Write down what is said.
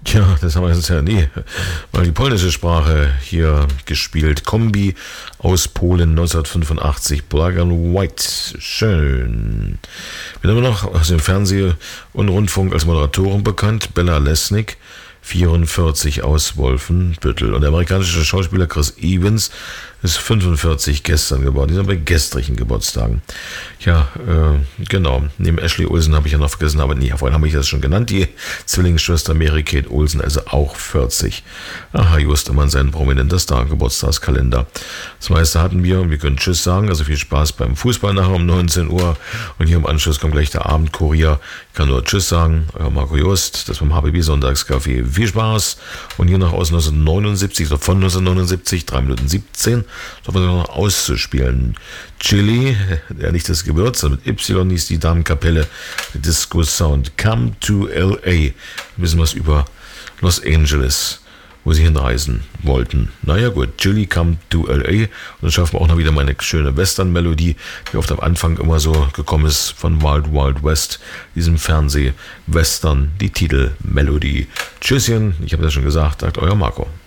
Ja, das haben wir jetzt ja nie mal die polnische Sprache hier gespielt. Kombi aus Polen 1985, Black and White. Schön. Bin immer noch aus dem Fernseh- und Rundfunk als Moderatorin bekannt. Bella Lesnick, 44 aus Wolfenbüttel. Und der amerikanische Schauspieler Chris Evans ist 45 gestern geboren. Die sind bei gestrigen Geburtstagen. Ja, genau. Neben Ashley Olsen habe ich ja noch vergessen, aber nee, vorhin habe ich das schon genannt. Die Zwillingsschwester Mary Kate Olsen, also auch 40. Aha, just immer sein prominenter Star-Geburtstagskalender. Das meiste hatten wir und wir können Tschüss sagen. Also viel Spaß beim Fußball nachher um 19 Uhr. Und hier im Anschluss kommt gleich der Abendkurier. Ich kann nur Tschüss sagen. Euer Marco Just, das vom HBB Sonntagscafé. Viel Spaß. Und hier noch aus 1979 oder von 1979, 3 Minuten 17. So was noch auszuspielen. Chili, ja nicht das Gewürz, mit Y hieß die Damenkapelle, Disco Sound. Come to L.A. Ein bisschen was über Los Angeles, wo sie hinreisen wollten. Naja gut, Chili, Come to L.A. Und dann schaffen wir auch noch wieder meine schöne Western-Melodie, die oft am Anfang immer so gekommen ist von Wild Wild West, diesem Fernseh-Western, die Titelmelodie. Tschüsschen, ich habe das schon gesagt, sagt euer Marco.